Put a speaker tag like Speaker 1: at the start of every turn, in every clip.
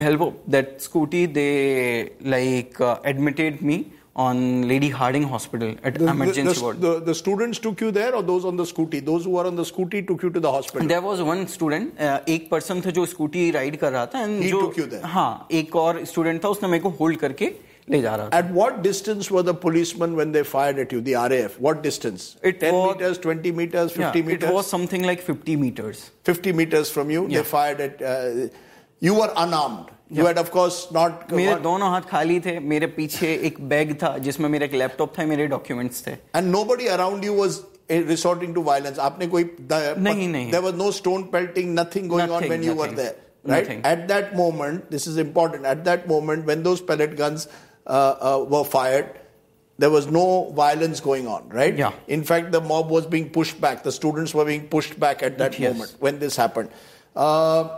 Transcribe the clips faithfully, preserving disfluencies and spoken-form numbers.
Speaker 1: help of that scooty, they like uh, admitted me on Lady Harding Hospital at
Speaker 2: the,
Speaker 1: emergency
Speaker 2: the, the,
Speaker 1: ward.
Speaker 2: The, the students took you there, or those on the scooty? Those who were on the scooty took you to the hospital?
Speaker 1: There was one student, uh, एक person था जो scooty ride कर रहा था, and
Speaker 2: he
Speaker 1: जो,
Speaker 2: took you there?
Speaker 1: हाँ, एक और student था, उसने मेरे को hold करके ले जा रहा था.
Speaker 2: At what distance were the policemen when they fired at you, the R A F? What distance?
Speaker 1: It
Speaker 2: ten
Speaker 1: was,
Speaker 2: meters, twenty meters, fifty
Speaker 1: yeah,
Speaker 2: meters?
Speaker 1: It was something like fifty meters.
Speaker 2: fifty meters from you, yeah. They fired at... Uh, you were unarmed. You yeah. had, of course, not...
Speaker 1: मेरे दोनों हाथ खाली थे. मेरे पीछे एक bag था जिसमें मेरा एक लैपटॉप था, मेरे डॉक्यूमेंट्स थे.
Speaker 2: And nobody around you was resorting to violence. आपने कोई...
Speaker 1: नहीं, नहीं.
Speaker 2: There was no stone pelting, nothing going
Speaker 1: nothing,
Speaker 2: on when
Speaker 1: nothing,
Speaker 2: you were there. Right?
Speaker 1: Nothing.
Speaker 2: At that moment, this is important, at that moment when those pellet guns uh, uh, were fired, there was no violence going on, right?
Speaker 1: Yeah.
Speaker 2: In fact, the mob was being pushed back. The students were being pushed back at that
Speaker 1: yes.
Speaker 2: moment when this happened. Uh,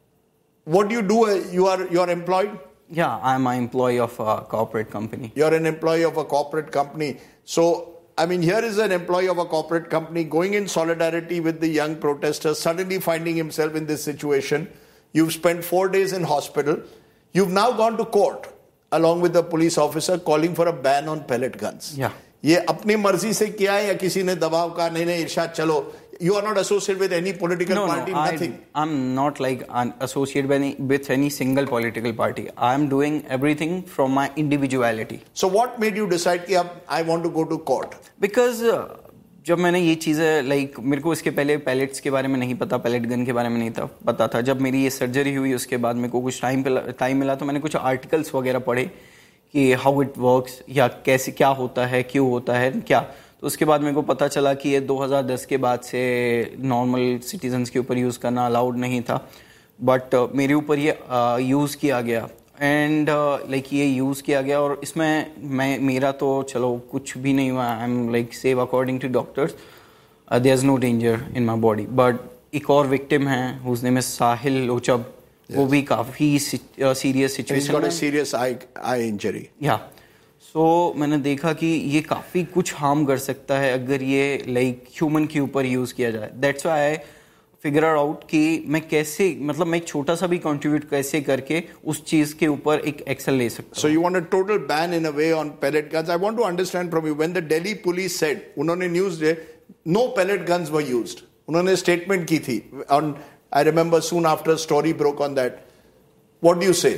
Speaker 2: what do you do? You are you are employed?
Speaker 1: Yeah, I'm an employee of a corporate company.
Speaker 2: You're an employee of a corporate company. So, I mean, here is an employee of a corporate company going in solidarity with the young protesters, suddenly finding himself in this situation. You've spent four days in hospital. You've now gone to court along with the police officer calling for a ban on pellet guns.
Speaker 1: Yeah.
Speaker 2: ये अपनी मर्जी से किया है या किसी ने दबाव का नहीं नहीं इरशाद चलो? You are not associated with any political
Speaker 1: no,
Speaker 2: party,
Speaker 1: no,
Speaker 2: nothing.
Speaker 1: I, I'm not like associated with any, with any single political party. I'm doing everything from my individuality.
Speaker 2: So what made you decide कि अब I want to go to court?
Speaker 1: Because uh, जब मैंने ये चीज़ें like मेरे को इसके पहले पैलेट्स के बारे में नहीं पता, पैलेट गन के बारे में नहीं था पता था. जब मेरी ये सर्जरी हुई उसके बाद मेरे को कुछ टाइम टाइम मिला तो मैंने कुछ आर्टिकल्स वगैरह पढ़े कि हाउ इट वर्क्स या कैसे क्या होता है, क्यों होता है, क्या. तो उसके बाद मेरे को पता चला कि ये दो हज़ार दस के बाद से नॉर्मल सिटीजन्स के ऊपर यूज़ करना अलाउड नहीं था, बट uh, मेरे ऊपर ये यूज़ uh, किया गया एंड लाइक uh, ये यूज़ किया गया. और इसमें मैं मेरा तो चलो कुछ भी नहीं हुआ. I am like save according to doctors, there is no danger in my body. But एक और विक्टिम है whose name is Sahil Lochab. yes. वो भी काफ़ी सीरियस सिचुएशन है,
Speaker 2: सीरियस आई आई इंजरी.
Speaker 1: या सो so, मैंने देखा कि ये काफ़ी कुछ हार्म कर सकता है अगर ये लाइक ह्यूमन के ऊपर यूज़ किया जाए. That's why I figure out कि मैं कैसे मतलब मैं एक छोटा सा भी कंट्रीब्यूट कैसे करके उस चीज़ के ऊपर एक एक्शन ले सकता हूँ.
Speaker 2: So you want a total ban in a way on palette guns. I want to understand from you when the Delhi police said, उन्होंने news they know palette guns were used, उन्होंने स्टेटमेंट की थी on. I remember soon after story broke on that. What do you से?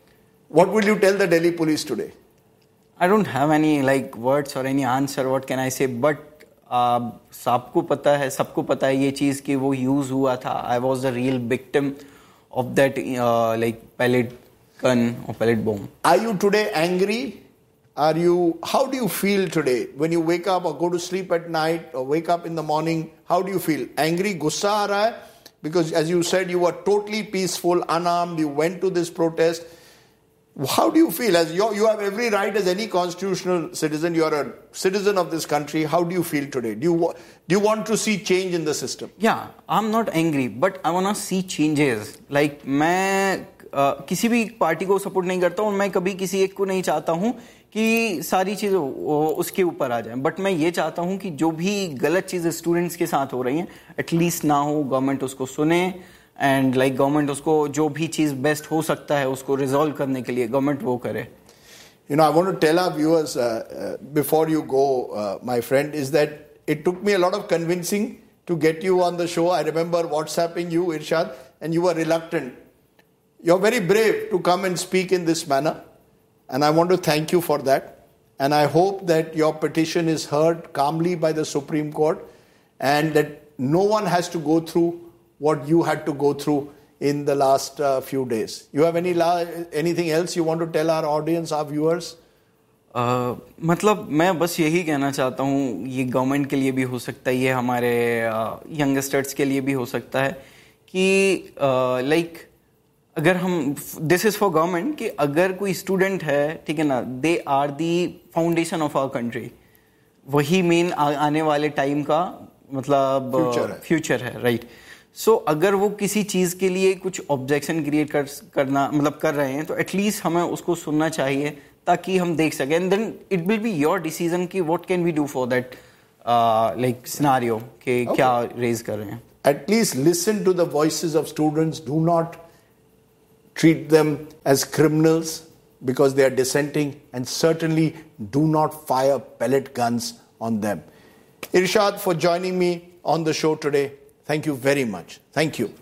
Speaker 2: What will you tell the Delhi police today?
Speaker 1: I don't have any like words or any answer. What can I say? But uh, सबको पता है, सबको पता है ये चीज़ कि वो यूज़ हुआ था. I was the real victim of that uh, like pellet gun or pellet bomb.
Speaker 2: Are you today angry? Are you? How do you feel today when you wake up or go to sleep at night or wake up in the morning? How do you feel? Angry, गुस्सा आ रहा है? Because as you said, you were totally peaceful, unarmed. You went to this protest. How do you feel? As you, you have every right as any constitutional citizen. You are a citizen of this country. How do you feel today? Do you do you want to see change in the system?
Speaker 1: Yeah, I'm not angry, but I want to see changes. Like मैं uh, किसी भी party को support नहीं करता हूँ. मैं कभी किसी एक को नहीं चाहता हूँ कि सारी चीज़ें उसके ऊपर आ जाएं. बट मैं ये चाहता हूँ कि जो भी गलत चीज़ें स्टूडेंट्स के साथ हो रही हैं एटलीस्ट ना हो. गवर्नमेंट उसको सुने एंड लाइक गवर्नमेंट उसको जो भी चीज़ बेस्ट हो सकता है उसको रिजॉल्व करने के लिए गवर्नमेंट वो करे.
Speaker 2: You know, I want to tell our viewers uh, uh, before you go, uh, my friend, is that it took me a lot of convincing to get you on the show. I remember WhatsApping you, Irshad, and you were reluctant. You're very brave to come and speak in this manner, and I want to thank you for that. And I hope that your petition is heard calmly by the Supreme Court, and that no one has to go through what you had to go through in the last uh, few days. You have any la- anything else you want to tell our audience, our viewers?
Speaker 1: uh, मतलब मैं बस यही कहना चाहता हूँ, ये government के लिए भी हो सकता है, ये हमारे यंगस्टर्स uh, के लिए भी हो सकता है कि लाइक uh, like, अगर हम दिस इज़ फॉर गवर्नमेंट कि अगर कोई स्टूडेंट है, ठीक है ना, they are the foundation of our country. वही मेन आने वाले टाइम का मतलब फ्यूचर है, राइट. सो so, अगर वो किसी चीज़ के लिए कुछ ऑब्जेक्शन क्रिएट कर करना मतलब कर रहे हैं तो एटलीस्ट हमें उसको सुनना चाहिए ताकि हम देख सकें. And then it will be your decision कि what can we do for that like scenario कि
Speaker 2: okay.
Speaker 1: क्या रेज कर रहे हैं.
Speaker 2: At least listen to the voices of students. Do not treat them as criminals because they are dissenting, and certainly do not fire pellet guns on them. Irshad, for joining me on the show today, thank you very much. Thank you.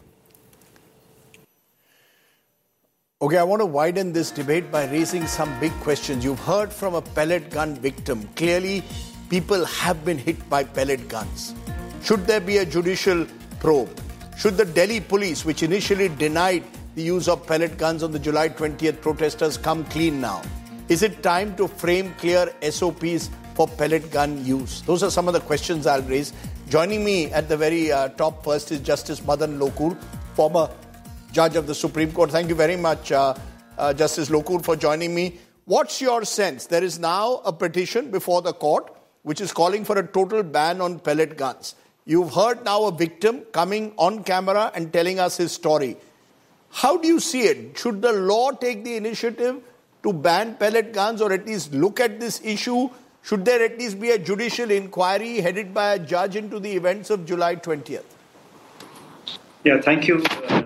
Speaker 2: Okay, I want to widen this debate by raising some big questions. You've heard from a pellet gun victim. Clearly, people have been hit by pellet guns. Should there be a judicial probe? Should the Delhi police, which initially denied the use of pellet guns on the July twentieth protesters, come clean now? Is it time to frame clear S O Ps for pellet gun use? Those are some of the questions I'll raise. Joining me at the very uh, top first is Justice Madan Lokur, former Judge of the Supreme Court. Thank you very much, uh, uh, Justice Lokur, for joining me. What's your sense? There is now a petition before the court which is calling for a total ban on pellet guns. You've heard now a victim coming on camera and telling us his story. How do you see it? Should the law take the initiative to ban pellet guns, or at least look at this issue? Should there at least be a judicial inquiry headed by a judge into the events of July twentieth?
Speaker 3: Yeah, thank you, uh,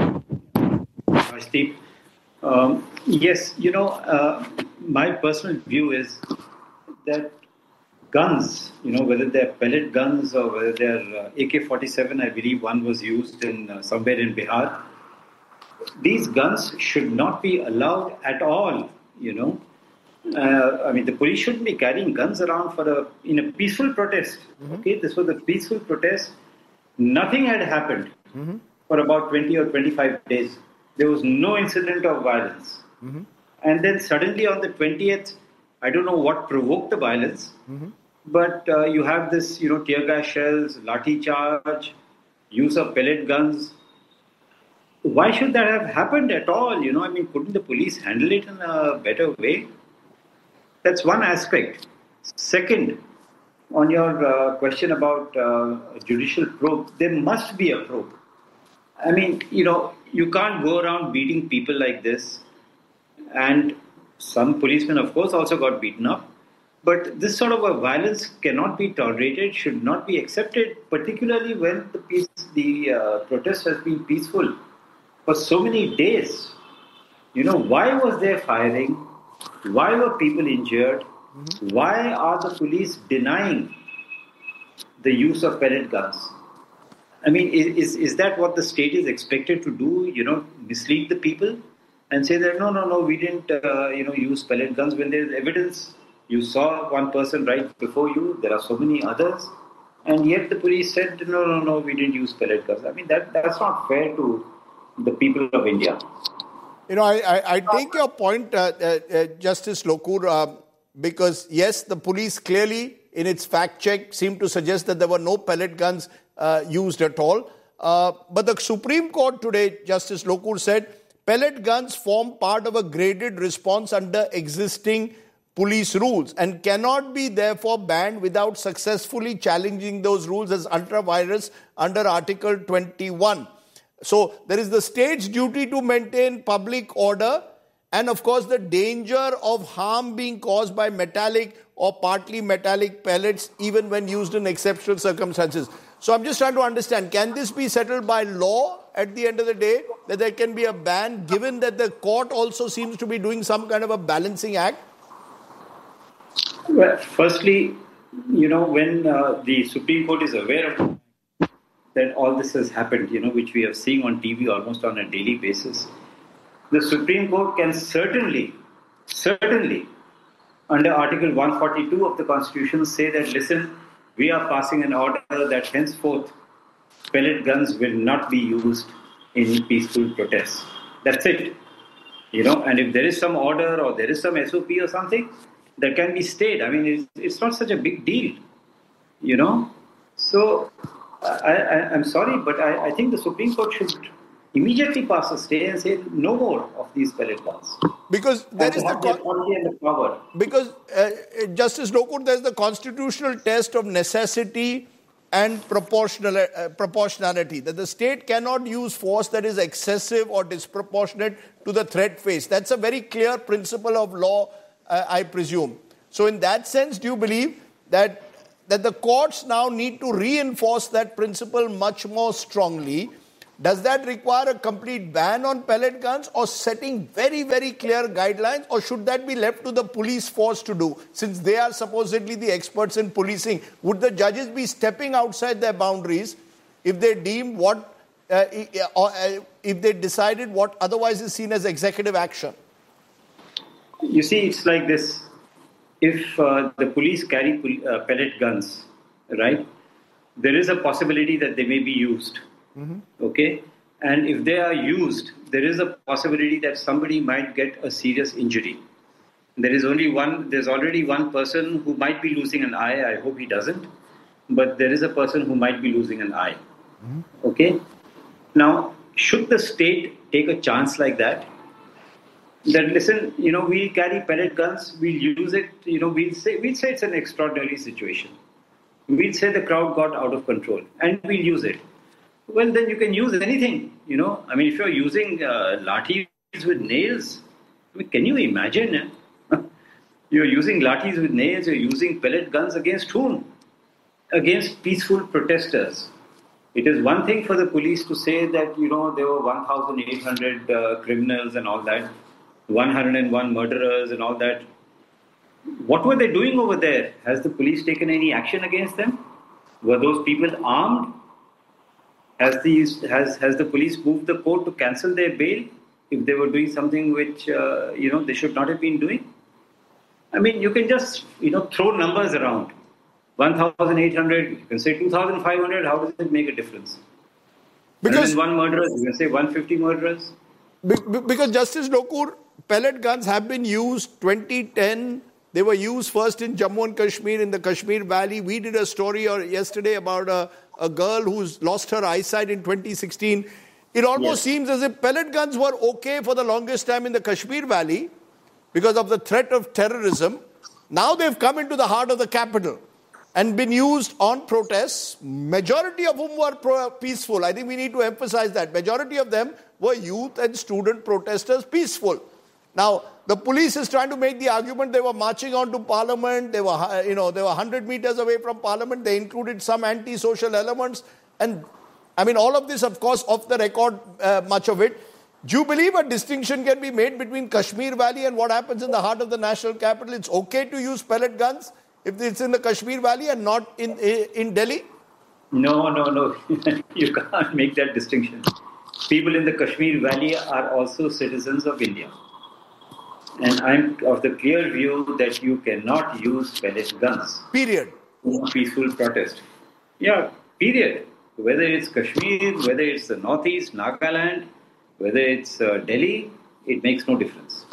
Speaker 3: Raj. Steve. Um, yes, you know, uh, my personal view is that guns, you know, whether they're pellet guns or whether they're uh, A K forty-seven, I believe one was used in uh, somewhere in Bihar, these guns should not be allowed at all, you know. Uh, I mean, the police shouldn't be carrying guns around for a in a peaceful protest. Mm-hmm. Okay, this was a peaceful protest. Nothing had happened mm-hmm. for about twenty or twenty-five days. There was no incident of violence. Mm-hmm. And then suddenly on the twentieth, I don't know what provoked the violence, mm-hmm. but uh, you have this, you know, tear gas shells, lathi charge, use of pellet guns. Why should that have happened at all? You know, I mean, couldn't the police handle it in a better way? That's one aspect. Second, on your uh, question about uh, judicial probe, there must be a probe. I mean, you know, you can't go around beating people like this. And some policemen, of course, also got beaten up. But this sort of a violence cannot be tolerated, should not be accepted, particularly when the peace, the uh, protest has been peaceful for so many days. You know, why was there firing? Why were people injured? Mm-hmm. Why are the police denying the use of pellet guns? I mean, is, is that what the state is expected to do? You know, mislead the people and say that, no, no, no, we didn't, uh, you know, use pellet guns when there's evidence. You saw one person right before you. There are so many others. And yet the police said, no, no, no, we didn't use pellet guns. I mean, that that's not fair to the people of India.
Speaker 2: You know, I, I, I take your point, uh, uh, uh, Justice Lokur, uh, because yes, the police clearly in its fact check seemed to suggest that there were no pellet guns uh, used at all. Uh, but the Supreme Court today, Justice Lokur said, pellet guns form part of a graded response under existing police rules and cannot be therefore banned without successfully challenging those rules as ultra-virus under Article twenty-one. So there is the state's duty to maintain public order and of course the danger of harm being caused by metallic or partly metallic pellets even when used in exceptional circumstances. So I'm just trying to understand, can this be settled by law at the end of the day, that there can be a ban, given that the court also seems to be doing some kind of a balancing act?
Speaker 3: Well, firstly, you know, when uh, the Supreme Court is aware of that all this has happened, you know, which we are seeing on T V almost on a daily basis, the Supreme Court can certainly, certainly, under Article one forty-two of the Constitution, say that, listen, we are passing an order that henceforth pellet guns will not be used in peaceful protests. That's it. You know, and if there is some order or there is some S O P or something, that can be stayed. I mean, it's, it's not such a big deal, you know. So, I, I, I'm sorry, but I, I think the Supreme Court should immediately pass a stay and say no more of these pellet guns.
Speaker 2: Because there is the, con-
Speaker 3: and the power.
Speaker 2: Because uh, Justice Lokur, there is the constitutional test of necessity and proportional, uh, proportionality, that the state cannot use force that is excessive or disproportionate to the threat faced. That's a very clear principle of law, uh, I presume. So in that sense, do you believe that that the courts now need to reinforce that principle much more strongly does that require a complete ban on pellet guns or setting very, very clear guidelines, or should that be left to the police force to do, since they are supposedly the experts in policing? Would the judges be stepping outside their boundaries if they deem what, uh, or uh, if they decided what otherwise is seen as executive action?
Speaker 3: You see, it's like this. If uh, the police carry pol- uh, pellet guns, right, there is a possibility that they may be used. Mm-hmm. Okay? And if they are used, there is a possibility that somebody might get a serious injury. There is only one, there's already one person who might be losing an eye. I hope he doesn't. But there is a person who might be losing an eye. Mm-hmm. Okay? Now, should the state take a chance like that? That listen, you know, we'll carry pellet guns, we'll use it, you know, we'll say we'll say it's an extraordinary situation. We'll say the crowd got out of control and we'll use it. Well, then you can use anything, you know. I mean, if you're using uh, lathis with nails, I mean, can you imagine? Eh? You're using lathis with nails, you're using pellet guns against whom? Against peaceful protesters. It is one thing for the police to say that, you know, there were one thousand eight hundred uh, criminals and all that. one hundred one murderers and all that. What were they doing over there? Has the police taken any action against them? Were those people armed? Has these has has the police moved the court to cancel their bail if they were doing something which uh, you know they should not have been doing? I mean, you can just you know throw numbers around. one thousand eight hundred, you can say two thousand five hundred. How does it make a difference? Because one murderer, you can say one hundred fifty murderers.
Speaker 2: Because Justice Lokur, pellet guns have been used twenty ten. They were used first in Jammu and Kashmir, in the Kashmir Valley. We did a story yesterday about a, a girl who's lost her eyesight in twenty sixteen. It almost yes. seems as if pellet guns were okay for the longest time in the Kashmir Valley because of the threat of terrorism. Now they've come into the heart of the capital and been used on protests, majority of whom were pro- peaceful. I think we need to emphasize that. Majority of them were youth and student protesters, peaceful. Now, the police is trying to make the argument they were marching on to Parliament, they were, you know, they were one hundred meters away from Parliament, they included some anti-social elements, and I mean, all of this, of course, off the record, uh, much of it. Do you believe a distinction can be made between Kashmir Valley and what happens in the heart of the national capital? It's okay to use pellet guns if it's in the Kashmir Valley and not in in Delhi?
Speaker 3: No, no, no. You can't make that distinction. People in the Kashmir Valley are also citizens of India. And I'm of the clear view that you cannot use pellet guns.
Speaker 2: Period.
Speaker 3: In peaceful protest. Yeah, period. Whether it's Kashmir, whether it's the Northeast, Nagaland, whether it's uh, Delhi, it makes no difference.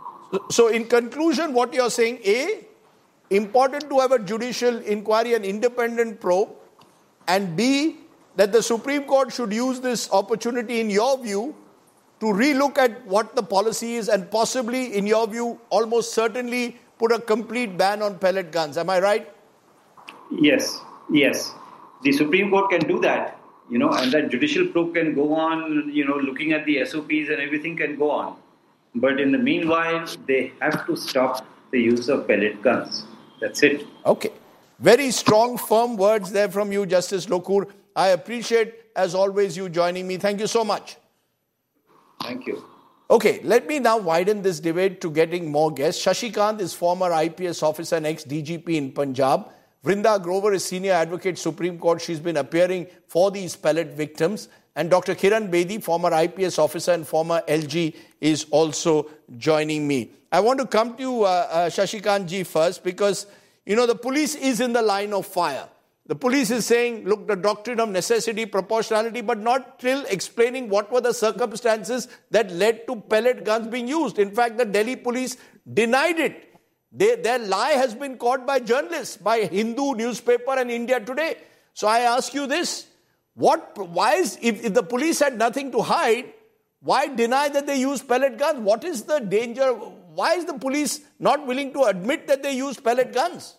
Speaker 2: So in conclusion, what you're saying, A, important to have a judicial inquiry and independent probe, and B, that the Supreme Court should use this opportunity, in your view, to relook at what the policy is and possibly, in your view, almost certainly put a complete ban on pellet guns. Am I right?
Speaker 3: Yes, yes. The Supreme Court can do that, you know, and that judicial probe can go on, you know, looking at the S O Ps and everything can go on. But in the meanwhile, they have to stop the use of pellet guns. That's it.
Speaker 2: Okay. Very strong, firm words there from you, Justice Lokur. I appreciate, as always, you joining me. Thank you so much.
Speaker 3: Thank you.
Speaker 2: Okay, let me now widen this debate to getting more guests. Shashikant is former I P S officer and ex-D G P in Punjab. Vrinda Grover is senior advocate, Supreme Court. She's been appearing for these pellet victims. And Doctor Kiran Bedi, former I P S officer and former L G, is also joining me. I want to come to you, uh, uh, Shashikant ji, first, because, you know, the police is in the line of fire. The police is saying, look, the doctrine of necessity, proportionality, but not till explaining what were the circumstances that led to pellet guns being used. In fact, the Delhi police denied it. They, their lie has been caught by journalists, by Hindu newspaper and India Today. So I ask you this, what, why is, if, if the police had nothing to hide, why deny that they use pellet guns? What is the danger? Why is the police not willing to admit that they use pellet guns?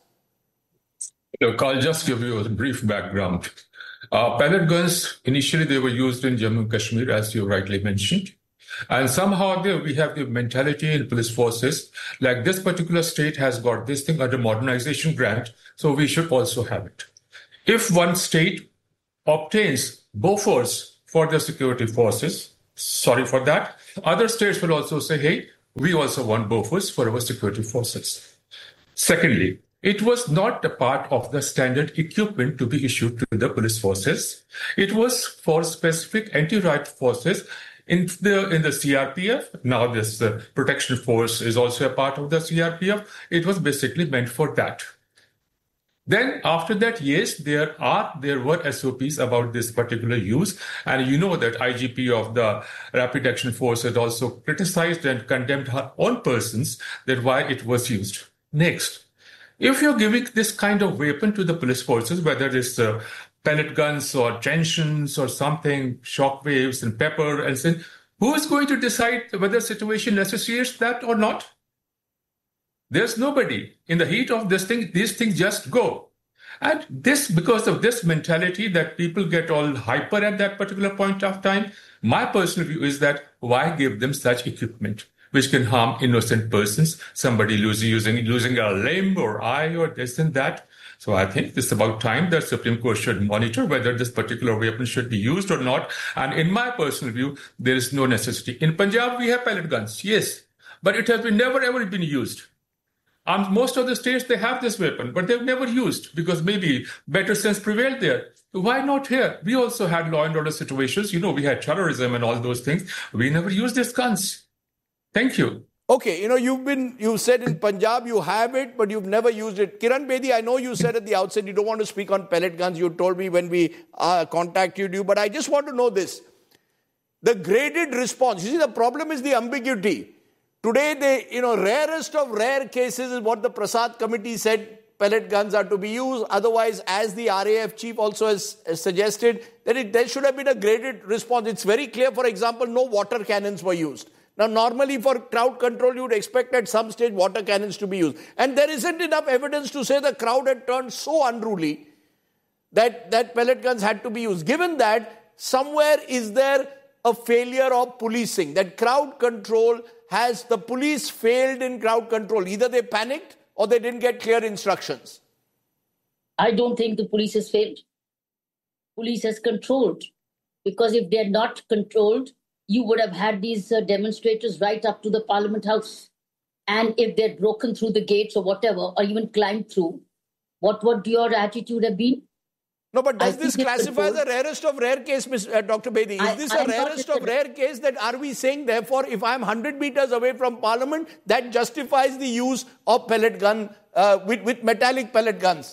Speaker 4: Look, I'll just give you a brief background. Uh, pellet guns, initially they were used in Jammu and Kashmir, as you rightly mentioned. And somehow there we have the mentality in police forces, like this particular state has got this thing under modernization grant, so we should also have it. If one state obtains Bofors for the security forces. Sorry for that. Other states will also say, hey, we also want Bofors for our security forces. Secondly, it was not a part of the standard equipment to be issued to the police forces. It was for specific anti-riot forces in the in the C R P F. Now this uh, protection force is also a part of the C R P F. It was basically meant for that. Then after that, yes, there are there were S O Ps about this particular use. And you know that I G P of the Rapid Action Force had also criticized and condemned her own persons that why it was used. Next, if you're giving this kind of weapon to the police forces, whether it's uh, pellet guns or tensions or something, shock waves and pepper and so, who is going to decide whether the situation necessitates that or not? There's nobody. In the heat of this thing, these things just go. And this, because of this mentality that people get all hyper at that particular point of time, my personal view is that why give them such equipment which can harm innocent persons, somebody losing, using, losing a limb or eye or this and that. So I think it's about time that Supreme Court should monitor whether this particular weapon should be used or not. And in my personal view, there is no necessity. In Punjab, we have pellet guns, yes, but it has been never ever been used. Um, most of the states, they have this weapon, but they've never used because maybe better sense prevailed there. Why not here? We also had law and order situations. You know, we had terrorism and all those things. We never used these guns. Thank you.
Speaker 2: Okay, you know, you've been, you said in Punjab you have it, but you've never used it. Kiran Bedi, I know you said at the outset you don't want to speak on pellet guns. You told me when we uh, contacted you, but I just want to know this. The graded response, you see, the problem is the ambiguity. Today, the you know rarest of rare cases is what the Prasad committee said, pellet guns are to be used. Otherwise, as the R A F chief also has, has suggested, that it, there should have been a graded response. It's very clear, for example, no water cannons were used. Now, normally for crowd control, you would expect at some stage water cannons to be used. And there isn't enough evidence to say the crowd had turned so unruly that, that pellet guns had to be used. Given that, somewhere is there a failure of policing, that crowd control has, the police failed in crowd control. Either they panicked or they didn't get clear instructions.
Speaker 5: I don't think the police has failed. Police has controlled. Because if they're not controlled, you would have had these uh, demonstrators right up to the Parliament House. And if they'd broken through the gates or whatever, or even climbed through, what would your attitude have been?
Speaker 2: No, but does I this classify as a rarest of rare case, Miz Uh, Doctor Bedi? Is I, this a rarest of rare case that are we saying, therefore, if I'm one hundred meters away from Parliament, that justifies the use of pellet gun, uh, with, with metallic pellet guns?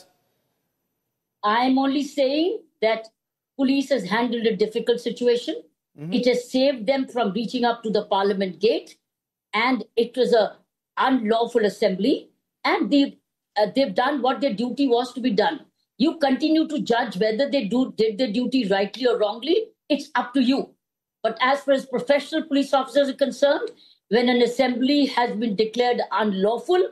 Speaker 5: I'm only saying that police has handled a difficult situation. Mm-hmm. It has saved them from reaching up to the Parliament gate. And it was an unlawful assembly. And they've, uh, they've done what their duty was to be done. You continue to judge whether they do did their duty rightly or wrongly. It's up to you. But as far as professional police officers are concerned, when an assembly has been declared unlawful,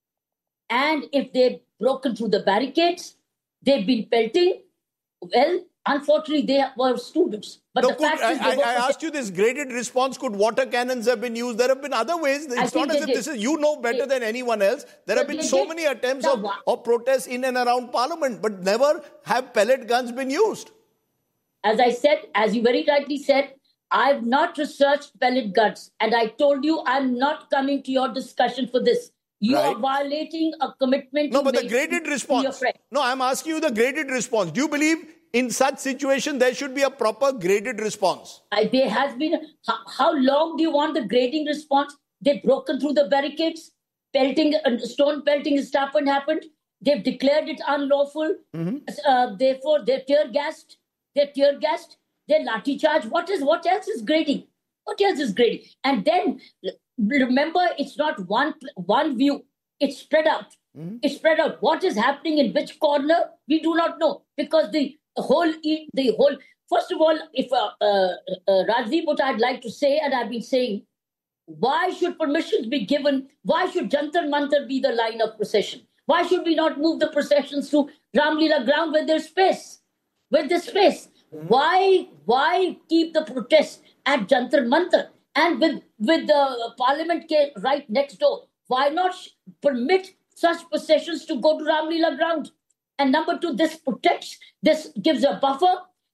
Speaker 5: and if they've broken through the barricades, they've been pelting, well, unfortunately, they were students. But
Speaker 2: no,
Speaker 5: the
Speaker 2: could,
Speaker 5: fact
Speaker 2: I,
Speaker 5: is,
Speaker 2: I, I asked you this graded response. Could water cannons have been used? There have been other ways. It's not as if did. this is, you know better they, than anyone else. There have been so did. many attempts of, of protests in and around Parliament, but never have pellet guns been used.
Speaker 5: As I said, as you very rightly said, I've not researched pellet guns. And I told you I'm not coming to your discussion for this. You right. are violating a commitment.
Speaker 2: No, but the graded response. No, I'm asking you the graded response. Do you believe in such situation, there should be a proper graded response?
Speaker 5: I, there has been. How, how long do you want the grading response? They've broken through the barricades, pelting, uh, stone pelting stuff and happened. They've declared it unlawful. Mm-hmm. Uh, therefore, they're tear gassed. They're tear gassed. They're lathi charge. What is? What else is grading? What else is grading? And then remember, it's not one one view. It's spread out. Mm-hmm. It's spread out. What is happening in which corner? We do not know because the The whole, the whole. First of all, if uh, uh, uh, Rajdeep, what I'd like to say, and I've been saying, why should permissions be given? Why should Jantar Mantar be the line of procession? Why should we not move the processions to Ramlila ground where there's space? Where there's space. Why, why keep the protest at Jantar Mantar and with with the Parliament right next door? Why not permit such processions to go to Ramlila ground? And number two, this protects, this gives a buffer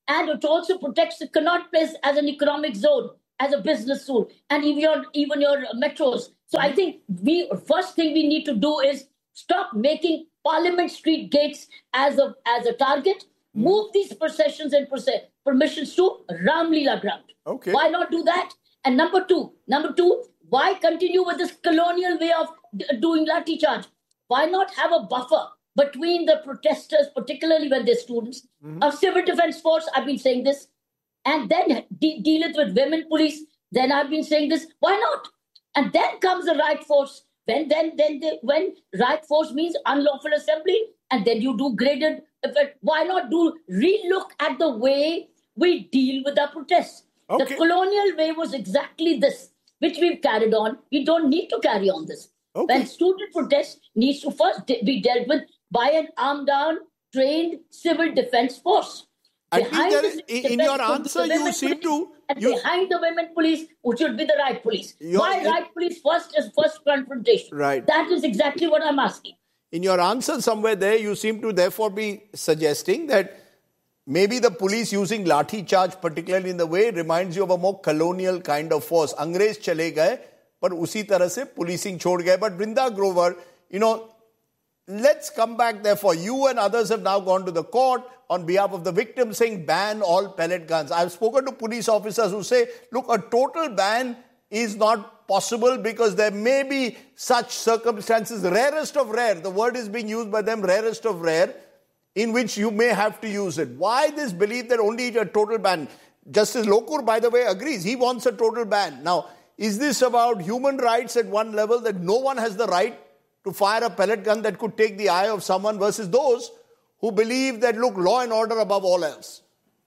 Speaker 5: And it also protects the Connaught Place as an economic zone, as a business zone, and even your, even your metros. So I think we first thing we need to do is stop making Parliament Street gates as a as a target. Move these processions and proce- permissions to Ramlila ground.
Speaker 2: Okay.
Speaker 5: Why not do that? And number two, number two, why continue with this colonial way of d- doing lathi charge? Why not have a buffer between the protesters, particularly when they're students, mm-hmm. a civil defense force? I've been saying this, and then de- deal it with women police. Then I've been saying this. Why not? And then comes the right force. When then then they, when right force means unlawful assembly, and then you do graded effect. Why not do relook at the way we deal with our protests?
Speaker 2: Okay.
Speaker 5: The colonial way was exactly this, which we've carried on. We don't need to carry on this.
Speaker 2: Okay.
Speaker 5: When student protests needs to first de- be dealt with by an armed-down, trained civil defense force.
Speaker 2: I think that is, in your answer, you seem to...
Speaker 5: And
Speaker 2: you,
Speaker 5: behind the women police, which should be the right police.
Speaker 2: Your-
Speaker 5: Why right police first is first confrontation?
Speaker 2: Right.
Speaker 5: That is exactly what I'm asking.
Speaker 2: In your answer somewhere there, you seem to therefore be suggesting that maybe the police using lathi charge, particularly in the way, reminds you of a more colonial kind of force. Angrez chale gaye, but usi tarah se policing chhod gaye. But Vrinda Grover, you know, let's come back therefore. You and others have now gone to the court on behalf of the victims saying ban all pellet guns. I've spoken to police officers who say, look, a total ban is not possible because there may be such circumstances, rarest of rare, the word is being used by them, rarest of rare, in which you may have to use it. Why this belief that only a total ban? Justice Lokur, by the way, agrees. He wants a total ban. Now, is this about human rights at one level, that no one has the right to fire a pellet gun that could take the eye of someone, versus those who believe that, look, law and order above all else?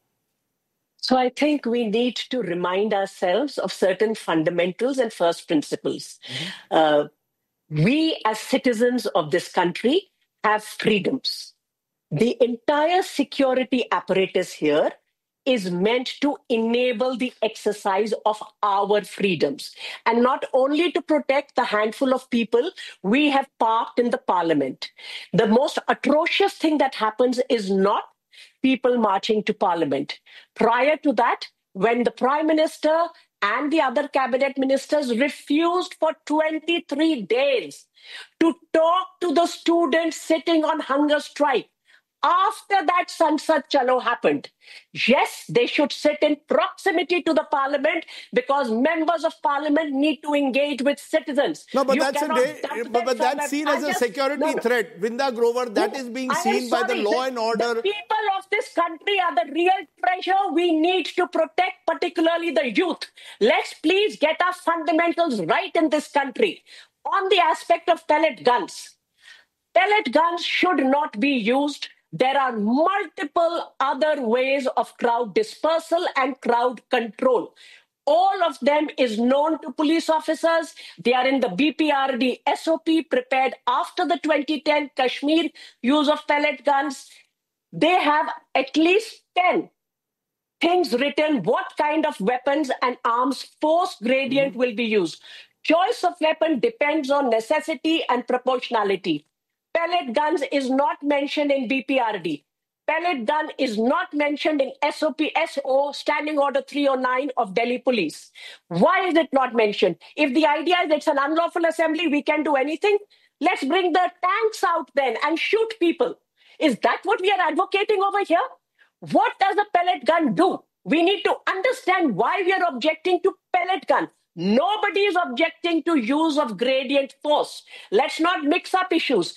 Speaker 6: So I think we need to remind ourselves of certain fundamentals and first principles. Mm-hmm. Uh, we as citizens of this country have freedoms. The entire security apparatus here is meant to enable the exercise of our freedoms, and not only to protect the handful of people we have parked in the parliament. The most atrocious thing that happens is not people marching to parliament. Prior to that, when the prime minister and the other cabinet ministers refused for twenty-three days to talk to the students sitting on hunger strike, after that Sansad Chalo happened, yes, they should sit in proximity to the parliament because members of parliament need to engage with citizens.
Speaker 2: No, but
Speaker 6: You
Speaker 2: that's a
Speaker 6: cannot
Speaker 2: day,
Speaker 6: dump
Speaker 2: but,
Speaker 6: them
Speaker 2: but that's
Speaker 6: from
Speaker 2: seen
Speaker 6: a-
Speaker 2: as
Speaker 6: I
Speaker 2: a
Speaker 6: just-
Speaker 2: security
Speaker 6: no, no.
Speaker 2: threat. Vrinda Grover, that is being
Speaker 6: I am
Speaker 2: seen by the
Speaker 6: sorry,
Speaker 2: law and order.
Speaker 6: The people of this country are the real treasure we need to protect, particularly the youth. Let's please get our fundamentals right in this country. On the aspect of pellet guns, pellet guns should not be used. There are multiple other ways of crowd dispersal and crowd control. All of them is known to police officers. They are in the B P R D S O P prepared after the twenty ten Kashmir use of pellet guns. They have at least ten things written what kind of weapons and arms force gradient will be used. Choice of weapon depends on necessity and proportionality. Pellet guns is not mentioned in B P R D. Pellet gun is not mentioned in S O P S O Standing Order three oh nine of Delhi Police. Why is it not mentioned? If the idea is it's an unlawful assembly, we can do anything. Let's bring the tanks out then and shoot people. Is that what we are advocating over here? What does a pellet gun do? We need to understand why we are objecting to pellet gun. Nobody is objecting to use of gradient force. Let's not mix up issues.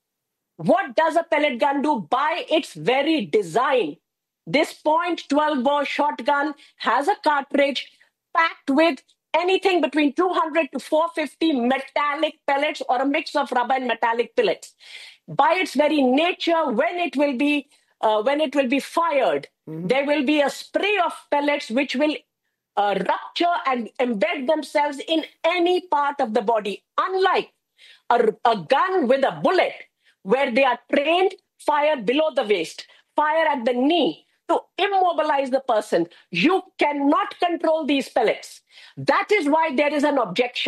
Speaker 6: What does a pellet gun do? By its very design, this point twelve bore shotgun has a cartridge packed with anything between two hundred to four hundred fifty metallic pellets or a mix of rubber and metallic pellets. By its very nature, when it will be uh, when it will be fired, mm-hmm. there will be a spray of pellets which will uh, rupture and embed themselves in any part of the body. Unlike a, a gun with a bullet, where they are trained, fire below the waist, fire at the knee to immobilize the person. You cannot control these pellets. That is why there is an objection.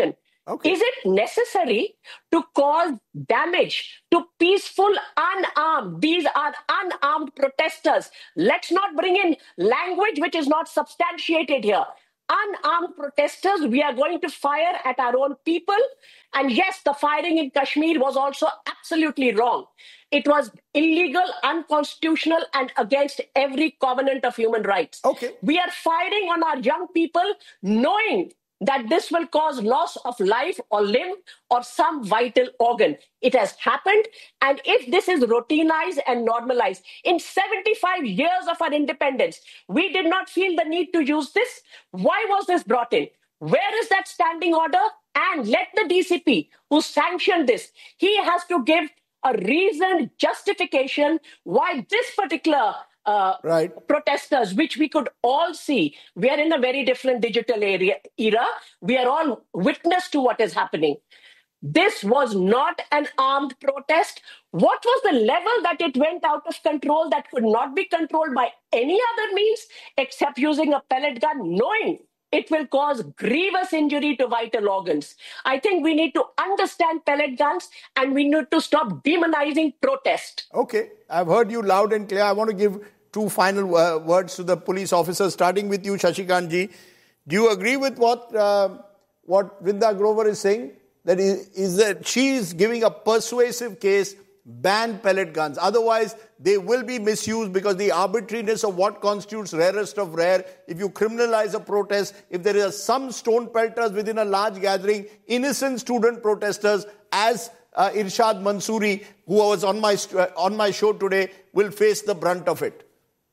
Speaker 2: Okay.
Speaker 6: Is it necessary to cause damage to peaceful, unarmed? These are unarmed protesters. Let's not bring in language which is not substantiated here. Unarmed protesters, we are going to fire at our own people. And yes, the firing in Kashmir was also absolutely wrong. It was illegal, unconstitutional, and against every covenant of human rights.
Speaker 2: Okay.
Speaker 6: We are firing on our young people, knowing that this will cause loss of life or limb or some vital organ. It has happened. And if this is routinized and normalized, in seventy-five years of our independence, we did not feel the need to use this. Why was this brought in? Where is that standing order? And let the D C P who sanctioned this, he has to give a reasoned justification why this particular uh,
Speaker 2: right.
Speaker 6: protesters, which we could all see, we are in a very different digital area, era. We are all witness to what is happening. This was not an armed protest. What was the level that it went out of control that could not be controlled by any other means except using a pellet gun, knowing it will cause grievous injury to vital organs? I think we need to understand pellet guns and we need to stop demonizing protest.
Speaker 2: Okay, I've heard you loud and clear. I want to give two final uh, words to the police officers, starting with you, Shashikant ji. Do you agree with what uh, what Vrinda Grover is saying? That is, is that she is giving a persuasive case, ban pellet guns. Otherwise, they will be misused because the arbitrariness of what constitutes rarest of rare. If you criminalize a protest, if there is some stone pelters within a large gathering, innocent student protesters, as uh, Irshad Mansoori, who was on my uh, on my show today, will face the brunt of it.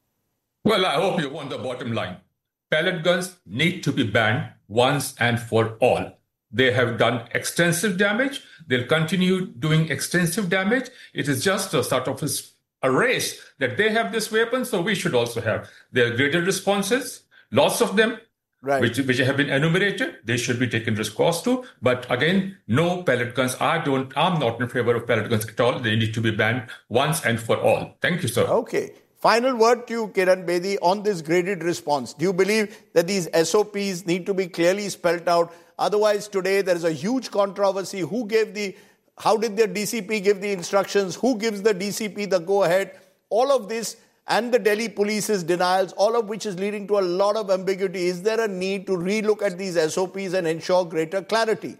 Speaker 4: Well, I hope you want the bottom line. Pellet guns need to be banned once and for all. They have done extensive damage. They'll continue doing extensive damage. It is just a sort of a race that they have this weapon, so we should also have. There are graded responses, lots of them,
Speaker 2: right.
Speaker 4: which, which have been enumerated. They should be taken recourse to. But again, no pellet guns. I don't, I'm not in favor of pellet guns at all. They need to be banned once and for all. Thank you, sir.
Speaker 2: Okay. Final word to you, Kiran Bedi, on this graded response. Do you believe that these S O Ps need to be clearly spelled out? Otherwise, today there is a huge controversy. Who gave the, how did the D C P give the instructions? Who gives the D C P the go-ahead? All of this and the Delhi police's denials, all of which is leading to a lot of ambiguity. Is there a need to relook at these S O Ps and ensure greater clarity?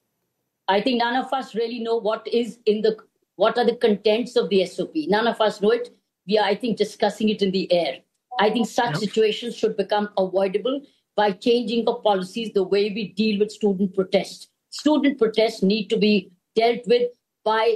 Speaker 5: I think none of us really know what is in the, what are the contents of the S O P. None of us know it. We are, I think, discussing it in the air. I think such yep. situations should become avoidable by changing the policies, the way we deal with student protests. Student protests need to be dealt with by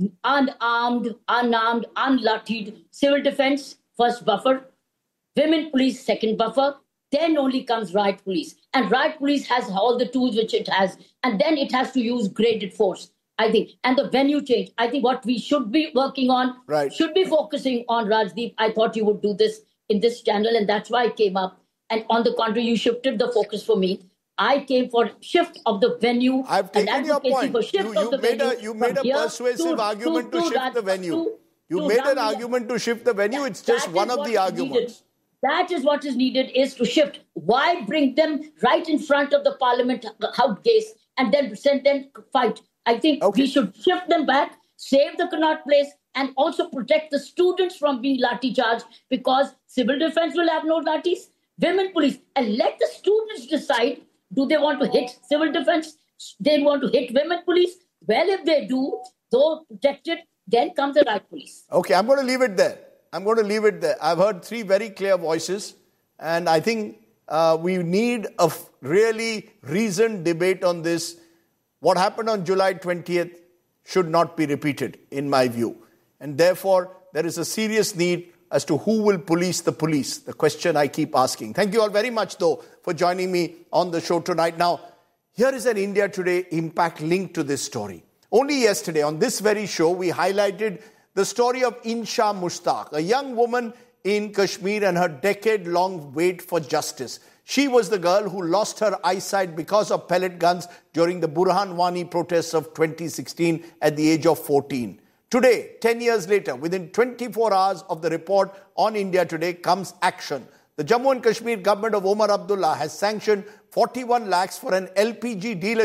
Speaker 5: unarmed, unarmed, unlattied civil defense, first buffer, women police, second buffer, then only comes riot police. And riot police has all the tools which it has, and then it has to use graded force, I think. And the venue change, I think what we should be working on,
Speaker 2: right.
Speaker 5: should be focusing on, Rajdeep. I thought you would do this in this channel, and that's why I came up. And on the contrary, you shifted the focus for me. I came for shift of the venue.
Speaker 2: I've taken your point.
Speaker 5: For shift
Speaker 2: you you
Speaker 5: of the
Speaker 2: made
Speaker 5: venue
Speaker 2: a, you made a persuasive
Speaker 5: to,
Speaker 2: argument
Speaker 5: to,
Speaker 2: to,
Speaker 5: to,
Speaker 2: shift
Speaker 5: Raj,
Speaker 2: the venue.
Speaker 5: to,
Speaker 2: you
Speaker 5: to
Speaker 2: made
Speaker 5: Ram,
Speaker 2: an argument to shift the venue.
Speaker 5: That,
Speaker 2: it's just one of the arguments.
Speaker 5: Needed. That is what is needed, is to shift. Why bring them right in front of the parliament house gates and then send them fight? I think okay. we should shift them back, save the Connaught Place, and also protect the students from being lathi charged, because civil defense will have no lathis. Women police, and let the students decide, do they want to hit civil defense? They want to hit women police? Well, if they do, though protected, then comes the riot police.
Speaker 2: Okay, I'm going to leave it there. I'm going to leave it there. I've heard three very clear voices, and I think uh, we need a f- really reasoned debate on this. What happened on July twentieth should not be repeated, in my view. And therefore, there is a serious need as to who will police the police, the question I keep asking. Thank you all very much, though, for joining me on the show tonight. Now, here is an India Today impact linked to this story. Only yesterday, on this very show, we highlighted the story of Insha Mushtaq, a young woman in Kashmir and her decade-long wait for justice. She was the girl who lost her eyesight because of pellet guns during the Burhan Wani protests of twenty sixteen at the age of fourteen. Today, ten years later, within twenty-four hours of the report on India Today, comes action. The Jammu and Kashmir government of Omar Abdullah has sanctioned forty-one lakhs for an L P G dealership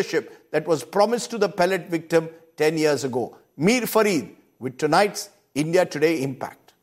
Speaker 2: that was promised to the pellet victim ten years ago. Mir Farid with tonight's India Today Impact.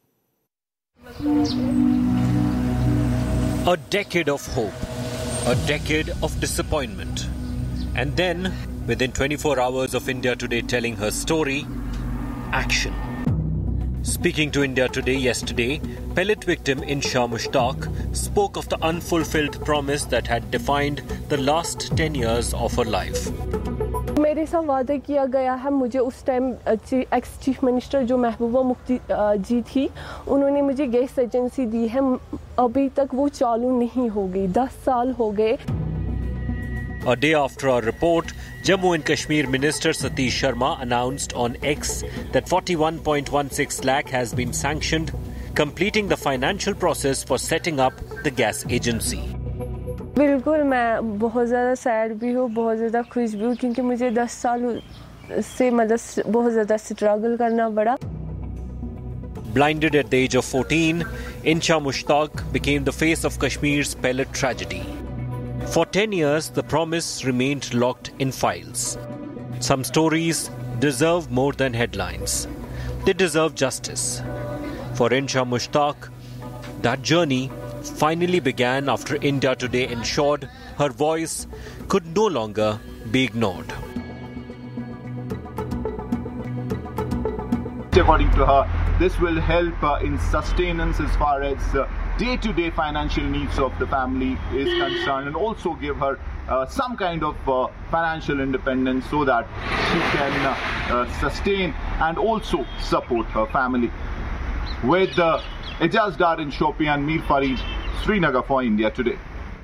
Speaker 7: A decade of hope, a decade of disappointment. And then, within twenty-four hours of India Today telling her story, action. Speaking to India Today yesterday, pellet victim Insha Mushtaq spoke of the unfulfilled promise that had defined the last ten years of her life.
Speaker 8: मेरे साथ वादा किया गया है मुझे उस time ex chief minister जो महबूबा मुफ्ती जी थी उन्होंने मुझे गैस एजेंसी दी है अभी तक वो चालू नहीं हो गई दस साल हो गए.
Speaker 7: A day after our report, Jammu and Kashmir Minister Satish Sharma announced on X that forty-one point one six lakh has been sanctioned, completing the financial process for setting up the gas agency.
Speaker 8: बिल्कुल मैं बहुत ज़्यादा sad भी हूँ बहुत ज़्यादा खुश भी हूँ क्योंकि मुझे दस साल से मतलब बहुत ज़्यादा स्ट्रगल करना पड़ा.
Speaker 7: Blinded at the age of fourteen, Insha Mushtaq became the face of Kashmir's pellet tragedy. For ten years, the promise remained locked in files. Some stories deserve more than headlines. They deserve justice. For Insha Mushtaq, that journey finally began after India Today ensured her voice could no longer be ignored.
Speaker 9: According to her, this will help uh, in sustenance as far as uh, day-to-day financial needs of the family is concerned, and also give her uh, some kind of uh, financial independence so that she can uh, uh, sustain and also support her family. With uh, Ijaz Dar in Shopian, Mir Farid, Srinagar for India Today.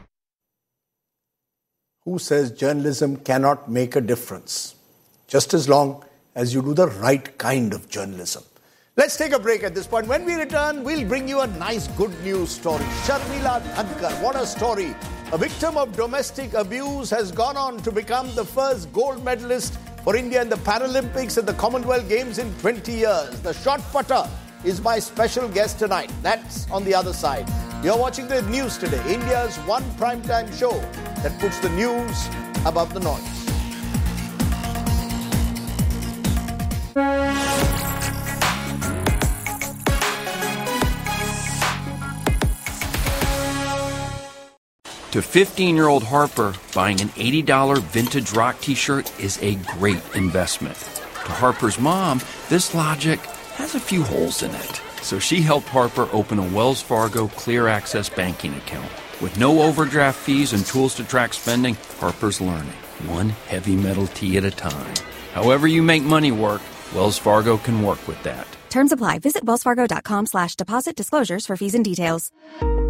Speaker 2: Who says journalism cannot make a difference? Just as long as you do the right kind of journalism. Let's take a break at this point. When we return, we'll bring you a nice good news story. Sharmila Dhankar, what a story. A victim of domestic abuse has gone on to become the first gold medalist for India in the Paralympics and the Commonwealth Games in twenty years. The shot putter is my special guest tonight. That's on the other side. You're watching the news today, India's one primetime show that puts the news above the noise.
Speaker 10: To fifteen-year-old Harper, buying an eighty dollars vintage rock t-shirt is a great investment. To Harper's mom, this logic has a few holes in it. So she helped Harper open a Wells Fargo Clear Access banking account. With no overdraft fees and tools to track spending, Harper's learning, one heavy metal tee at a time. However you make money work, Wells Fargo can work with that.
Speaker 11: Terms apply. Visit wellsfargo.com slash deposit disclosures for fees and details.